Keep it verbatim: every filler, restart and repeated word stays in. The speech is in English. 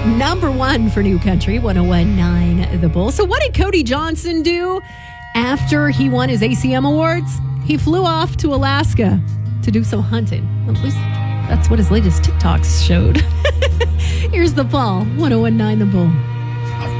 Number one for New Country, one oh one point nine The Bull. So what did Cody Johnson do after he won his A C M awards? He flew off to Alaska to do some hunting. At least that's what his latest TikToks showed. Here's the Paul, one oh one point nine The Bull.